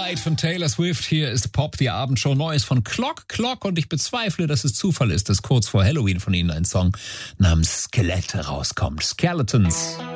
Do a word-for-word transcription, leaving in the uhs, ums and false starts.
Moonlight von Taylor Swift. Hier ist Pop, die Abendshow. Neues von Clock Clock. Und ich bezweifle, dass es Zufall ist, dass kurz vor Halloween von ihnen ein Song namens Skelett rauskommt. Skeletons.